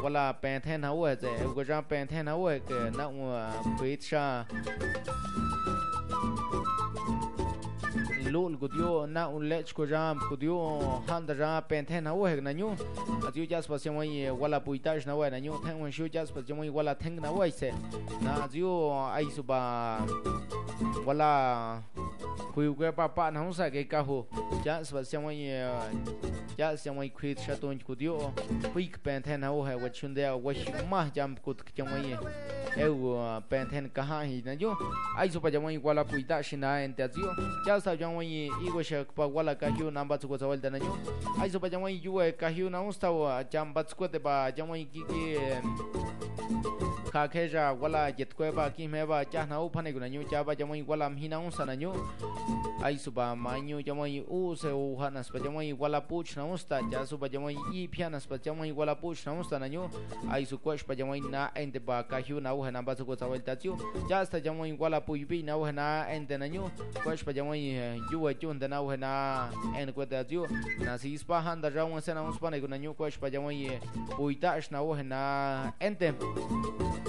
wala pen then na we ze go ja pen then na we ke na quit sha lul gudio na un lech ko jam gudio handa ja pen then na we na nyu atiu jas pa semoi wala puitash na we na nyu then un shu jas pa semoi wala theng na we se na atiu ai su ba wala kuyu ke papa na sa ke ka ho jas pa semoi quit sha ton gudio quick pen then na we wa chunde wa ma jam kut semoi eu pen then ka ha hi na nyu ai su pa semoi wala puitash na en atiu jas sa semoi igo sha pa wala ka hiu namba tsuko zawal da na nyu ai su pa semoi yu ka hiu na usta wa jam bat tsuko te ba semoi ki kha kheja wala jet ko ba ki me ba cha na u phane gu na nyu cha ba semoi wala mi na usta na nyu ai su ba ma nyu semoi u se u ha na spa semoi wala puch na usta cha su ba semoi I phya na spa semoi wala puch na usta na nyu ai su ko spa semoi na ente ba ka hiu na u ha namba tsuko zawal ta chu cha sta semoi wala pu bi na u ha na ente na nyu ko spa semoi yu chun da na u ha na en ko ta chu na si spa han da raung se na un spa ne gu na nyu ko spa semoi puita na u ha na ente